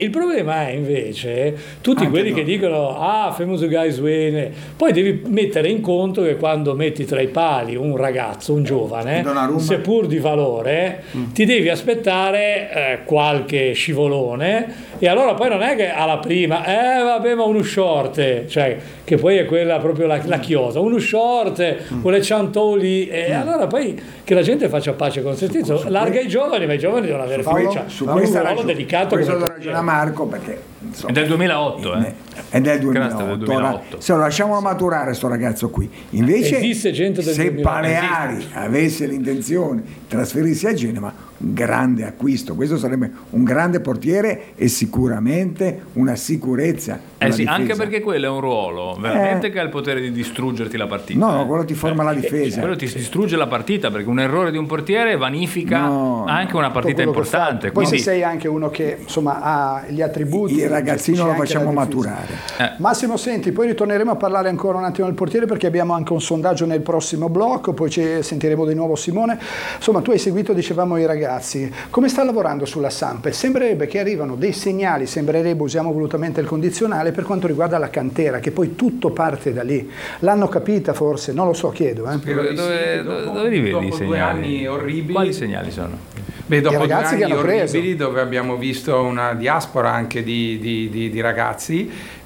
Il problema è invece tutti Anche quelli no. che dicono famous guys win, poi devi mettere in conto che quando metti tra i pali un ragazzo, un giovane, Donnarumma. seppur di valore, ti devi aspettare qualche scivolone, e allora poi non è che alla prima vabbè, ma uno short, cioè che poi è quella proprio la chiosa, uno short, quelle ciantoli, e allora poi che la gente faccia pace con se stesso, larga i giovani, ma i giovani devono avere fiducia, Su un questa ruolo ragione, delicato questo come lo ragiona Marco, perché insomma, È del 2008, è del Cresta 2008. del 2008. Se lo lasciamo maturare sto ragazzo qui, invece Esiste gente del se 2008. Paleari avesse l'intenzione di trasferirsi a Genova, un grande acquisto, questo sarebbe un grande portiere e sicuramente una sicurezza. Sì, anche perché quello è un ruolo veramente che ha il potere di distruggerti la partita. No, quello ti forma la difesa. Quello ti distrugge la partita, perché un errore di un portiere vanifica anche una partita Tutto quello che fa. importante. Poi Quindi se sei anche uno che insomma ha gli attributi, Il ragazzino lo gestisce anche facciamo la difesa. maturare. Massimo, senti, poi ritorneremo a parlare ancora un attimo del portiere, perché abbiamo anche un sondaggio nel prossimo blocco, poi ci sentiremo di nuovo Simone. Insomma, tu hai seguito, dicevamo, i ragazzi. Come sta lavorando sulla Samp? Sembrerebbe che arrivano dei segnali, usiamo volutamente il condizionale, per quanto riguarda la cantera, che poi tutto parte da lì. L'hanno capita forse? Non lo so, chiedo. dove li vedi i dopo segnali? 2 anni orribili. Quali segnali sono? Beh, dopo 2 ragazzi che anni hanno preso. orribili, dove abbiamo visto una diaspora anche di ragazzi,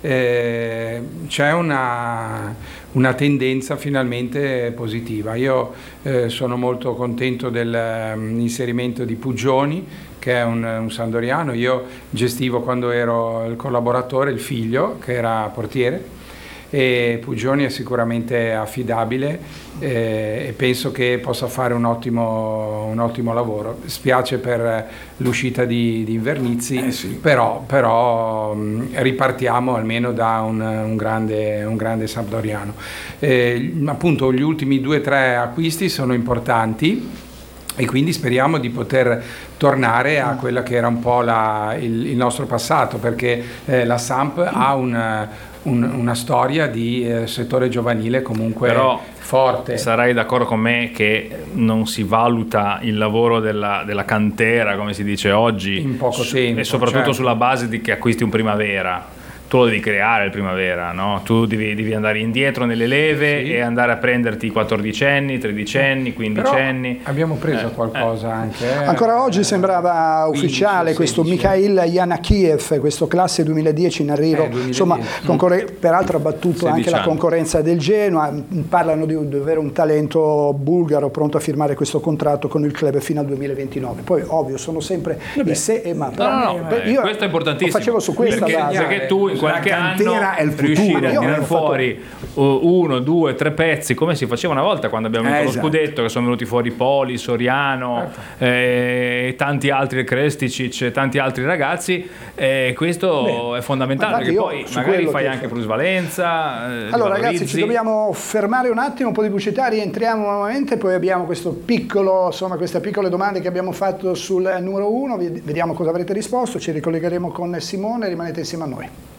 c'è una tendenza finalmente positiva. Io sono molto contento dell'inserimento di Puggioni, che è un sandoriano. Io gestivo, quando ero il collaboratore, il figlio che era portiere, e Puggioni è sicuramente affidabile e penso che possa fare un ottimo lavoro. Spiace per l'uscita di Invernizzi, Sì. però ripartiamo almeno da un grande sampdoriano. Appunto, gli ultimi 2-3 acquisti sono importanti, e quindi speriamo di poter tornare a quella che era un po' il nostro passato, perché la Samp ha una storia di settore giovanile comunque Però forte. Sarai d'accordo con me che non si valuta il lavoro della cantera, come si dice oggi, In poco tempo, e soprattutto certo. sulla base di che acquisti un primavera. Tu lo devi creare il primavera, no? Tu devi andare indietro nelle leve, Sì. e andare a prenderti i 14enni, 13enni, 15enni. Però abbiamo preso qualcosa anche. Ancora oggi sembrava 15, ufficiale questo 16. Mikhail Yanakiev, questo classe 2010 in arrivo, 2010. insomma, peraltro ha battuto 16 anche la anni. concorrenza del Genoa. Parlano di avere un talento bulgaro pronto a firmare questo contratto con il club fino al 2029. Poi ovvio sono sempre i se e ma. No, Io questo è importantissimo. lo facevo su questa base. Perché tu in qualche La anno cantera è il futuro. riuscire a Io tirare ho fatto- fuori 1, 2, 3 pezzi, come si faceva una volta quando abbiamo vinto lo Esatto. scudetto, che sono venuti fuori Poli, Soriano, tanti altri, Kresticic, tanti altri ragazzi. Questo è fondamentale, guarda, perché io poi su magari quello fai ti- anche plusvalenza. Allora ragazzi, valorizzi. ci dobbiamo fermare un attimo, un po' di pubblicità, rientriamo nuovamente, poi abbiamo queste piccole domande che abbiamo fatto sul numero 1, vediamo cosa avrete risposto, ci ricollegheremo con Simone, rimanete insieme a noi.